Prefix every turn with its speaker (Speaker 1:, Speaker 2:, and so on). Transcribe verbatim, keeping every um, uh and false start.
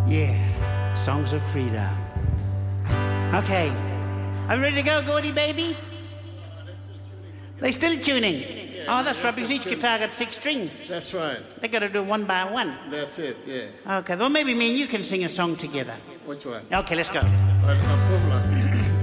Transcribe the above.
Speaker 1: Yeah, songs of freedom. Okay, are you ready to go, Gordy, baby? They're still tuning. Oh, that's right, because each guitar got six strings.
Speaker 2: That's right.
Speaker 1: They got to do one by one.
Speaker 2: That's it, yeah.
Speaker 1: Okay, well, maybe me and you can sing a song together.
Speaker 2: Which one?
Speaker 1: Okay, let's go.
Speaker 2: Uh, no problem.